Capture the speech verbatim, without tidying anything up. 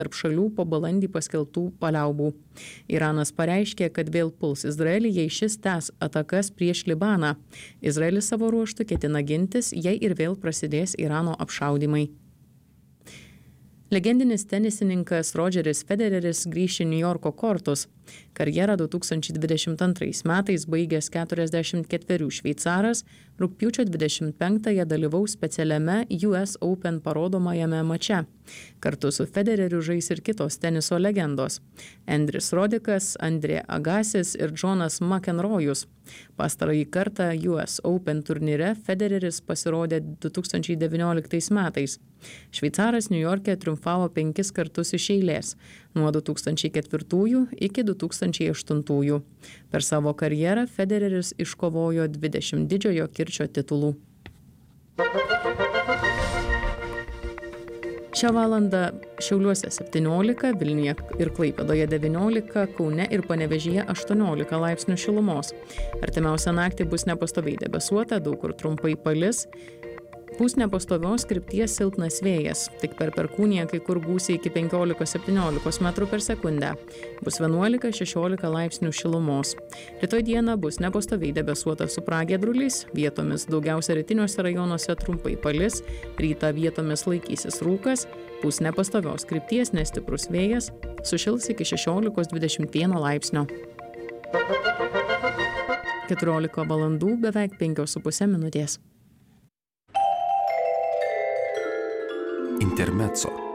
tarp šalių po balandį paskelbtų paliaubų. Iranas pareiškė, kad vėl puls Izraelį, jei šis tęs atakas prieš Libaną. Izraelis savo ruožtu ketina gintis, jei ir vėl prasidės Irano apšaudymai. Legendinis tenisininkas Rodžeris Federeris grįš į Niujorko kortus. Karjerą du tūkstančiai dvidešimt antrais metais baigęs keturiasdešimt ketverių šveicaras rugpjūčio dvidešimt penktąją dalyvaus specialiame U S Open parodomajame mače. Kartu su Federeriu žais ir kitos teniso legendos – Andris Rodikas, Andrė Agasis ir Džonas McEnroejus. Pastarąjį kartą U S Open turnyre Federeris pasirodė du tūkstančiai devynioliktais metais. Šveicaras Niujorke triumfavo penkis kartus iš eilės – nuo du tūkstančiai ketvirtųjų iki du tūkstančiai aštuntųjų. Per savo karjerą Federeris iškovojo dvidešimt didžiojo kirčio titulų. Šią valandą Šiauliuose septyniolika, Vilniuje ir Klaipėdoje devyniolika, Kaune ir Panevėžyje aštuoniolika laipsnių šilumos. Artimiausią naktį bus nepastoviai debesuota, daug kur trumpai palis. Pūs nepastovios krypties silpnas vėjas, tik per perkūniją kai kur gūsiai iki penkiolikos septyniolikos metrų per sekundę. Bus vienuolika šešiolika laipsnių šilumos. Rytoj dieną bus nepastoviai debesuota su pragiedruliais, vietomis daugiausia rytiniuose rajonuose trumpai palis, rytą vietomis laikysis rūkas, pūs nepastovios krypties nestiprus vėjas, sušils iki šešiolikos dvidešimt vieno laipsnio. keturiolika valandų beveik penkios su puse minutės. Intermezzo.